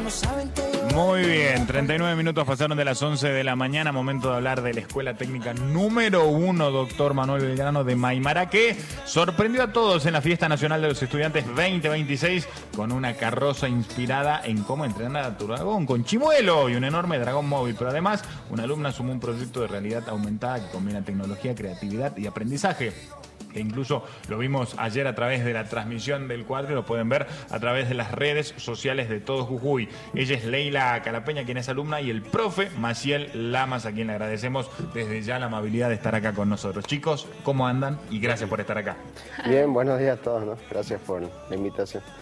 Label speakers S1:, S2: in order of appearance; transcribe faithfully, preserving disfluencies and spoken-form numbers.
S1: Muy bien, treinta y nueve minutos pasaron de las once de la mañana, momento de hablar de la escuela técnica número uno, doctor Manuel Belgrano de Maimara, que sorprendió a todos en la Fiesta Nacional de los Estudiantes veinte veintiséis con una carroza inspirada en cómo entrenar a tu dragón con chimuelo y un enorme dragón móvil. Pero además, una alumna sumó un proyecto de realidad aumentada que combina tecnología, creatividad y aprendizaje. Que incluso lo vimos ayer a través de la transmisión del cuadro, lo pueden ver a través de las redes sociales de todo Jujuy. Ella es Leila Calapeña, quien es alumna, y el profe Maciel Lamas, a quien le agradecemos desde ya la amabilidad de estar acá con nosotros. Chicos, ¿cómo andan? Y gracias por estar acá.
S2: Bien, buenos días a todos, ¿no? Gracias por la invitación.